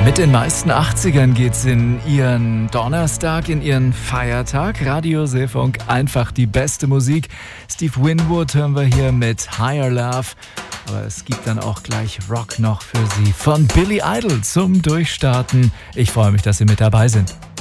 Mit den meisten 80ern geht's in ihren Donnerstag, in ihren Feiertag. Radio Seefunk, einfach die beste Musik. Steve Winwood hören wir hier mit Higher Love. Aber es gibt dann auch gleich Rock noch für Sie von Billy Idol zum Durchstarten. Ich freue mich, dass Sie mit dabei sind.